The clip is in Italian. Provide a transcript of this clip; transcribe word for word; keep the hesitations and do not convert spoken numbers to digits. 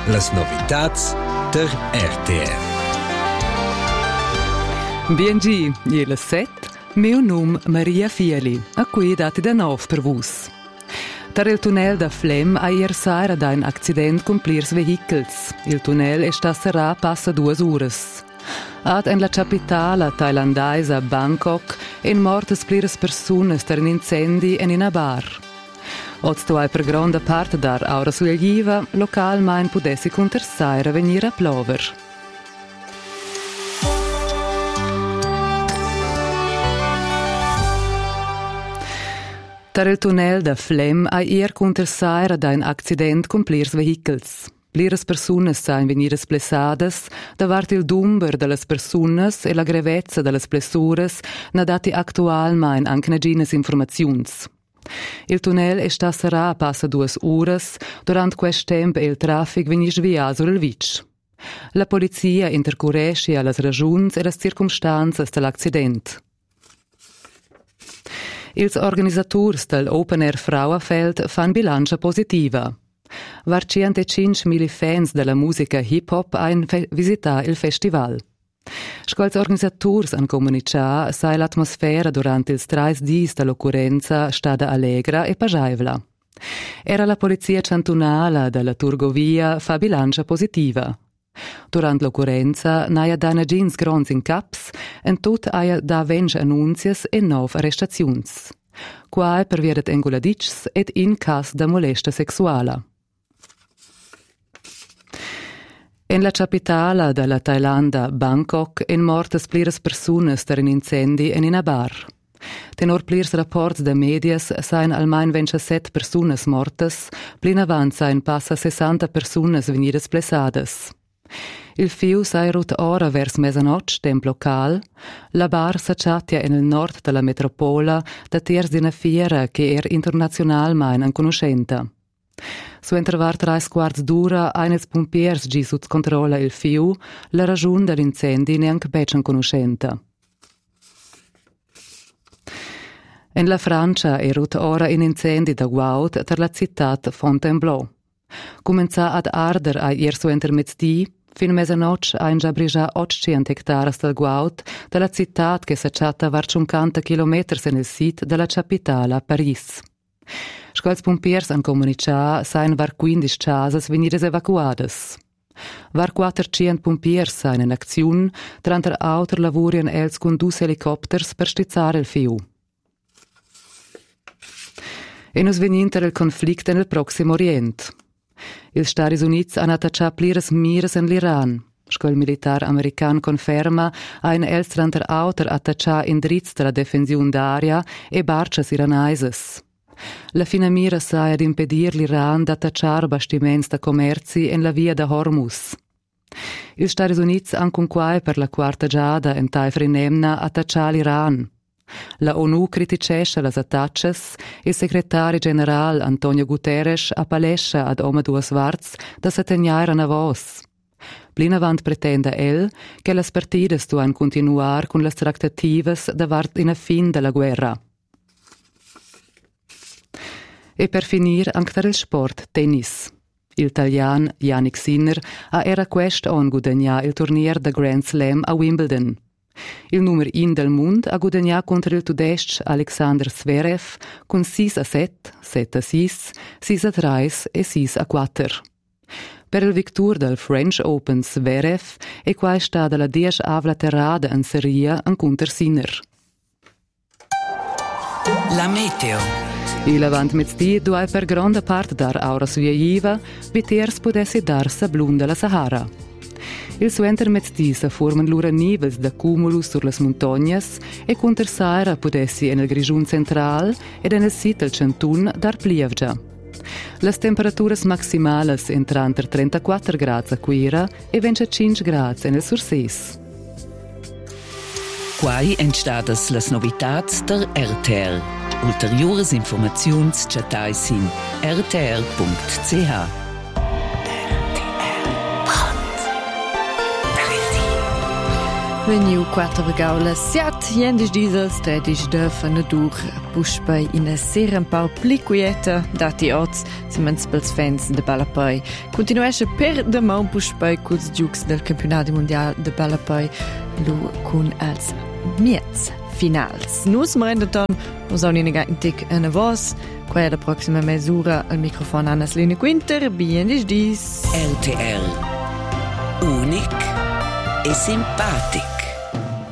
Las novitats der R T R. Biengi, iela set, meu num Maria Fieli, a cui dati da nov per vus. Tar il tunnel da Flem a ier saira da un accident con plirs vehicles. Il tunnel è sta serrà passa duas uras. Ad en la capitala thailandaisa Bangkok in mortes plirs persunas tar un incendi en in a bar. Oz tu hai per gronda parte dar aura sugliva, local main pudessi conter saira venir a plover. Tar il tunnel da Flem a ier conter saira da un accident con plirs vehicles. Pliras persunas sain venidas blessadas, davart il dumber de las persunas e la grevezza de las blessuras na dati actualmain anche naginas informaziuns. Il tunnel è sta serrà passa duas uras, durant quest temp il traffic veni svia sur il vitg. La polizia intercorresce las ragiuns e las circumstanzas dell'accident. Ils organisaturs del Open Air Frauenfeld fan bilancia positiva. Var centocinque mila fans della musica hip-hop ein fe- visità il festival. Scols organisaturs han comunicar sai l'atmosfera durant ils trais dis dell'occurrenza stada allegra e pajaivla. Era la polizia cantonala della Turgovia fa bilancia positiva. Durant l'occurrenza n'aia dana gins grons in caps en tot aia da vensch annunzias e nov arrestaziuns. Quae per viedet enguladits ed in cas da molesta sexuala. En la capitala della Thailanda, Bangkok, en mortes pliras persunas ter in incendi en in a bar. Tenor plirs rapports da medias sain almain ventisette persunas mortes, plin avant sain passa sessanta persunas venidas blessadas. Il fiu sai rut ora vers mesanotg, temp local. La bar s'acciatia en il nord della metropola da tiers d'ina fiera che er internazionalmain an conoscenta. Su intervar trais quarts d'ura eines pumpiers gi suz controlla il fiu, la ragiun dell'incendi neanche beccian conoscenta. En la Francia è rut ora in incendi da guaud ter la città Fontainebleau. Comenza ad arder a ier su intermezdi, fin mesanotg ein già brigia ottocento hectares del guaud della città che s'acciatta var cinquanta chilometers en il sit della capitala Paris. Scols pumpiers han comunicar sain var quindici casas venidas evacuadas. Var quattrocento pumpiers sain in acziun, tranter auter lavurien els con dus helicopters per stizzare il fiu. E nus veninter il conflict nel Proximo Orient. Ils Stati Units han attacciat pliras miras en l'Iran. Scol militar american conferma ein els tranter auter attacciat indrizz della defensiun d'aria e barcias iranaises. La fina mira sai ad impedir l'Iran d'attacciar bastiments da commerci en la via da Hormuz. Ils Stati Units han conquai per la quarta giada en taifri nemna attacciar l'Iran. La ONU criticesce las attacces, il segretari general Antonio Guterres appalesce ad oma duas varts da se tegnaira na vos. Plin avant pretenda el che las partidas duan continuar con las tractativas davart ina fin della guerra. E per finir anche il sport tennis. Il talian Jannik Sinner ha era quest on guadagna il turnier da Grand Slam a Wimbledon. Il numero uno del mondo ha guadagnato contro il tudesc Alexander Zverev con sei a sette, sette a sei, sei a tre e sei a quattro. Per il victor del French Open Zverev è qua stata la dies avla terrada in seria an contro Sinner. La meteo. Il avant mezzdi du hai per grande parte dar aura suiaiva, vitiers pudessi dar sablun della Sahara. Il suo intermezdi sa forman lura nivels da cumulus sur las montagnas e conter saira pudessi en el grigiun central ed en el sit del centun dar plievgia. Las temperaturas maximales entran ter trentaquattro gradi a Quira e venticinque gradi en el Surses. Quai entstadas las novitats der R T R. Ulteriores informaziuns chatais in r t r punct c h. Veniu quattro vegaulas siat, jendis diesels, tredis de Fanadur, puspei in a sera un pau pli quieta, dati oz, simens pels fans de Balapai. Continuesce per demau puspei culs giugs del campionati mondial de Balapai, lu cun als miez finals. Nus merendaton, us au nina gain tic en a vos, qua è la proxima mesura al microfono Anna Selina Quinter, jendis dis. R T R. Unic e simpatic.